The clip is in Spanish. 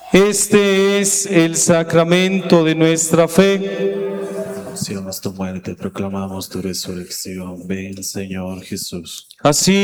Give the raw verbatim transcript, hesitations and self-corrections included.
Este es el sacramento de nuestra fe. Anunciamos tu muerte, proclamamos tu resurrección. Ven, Señor Jesús. Así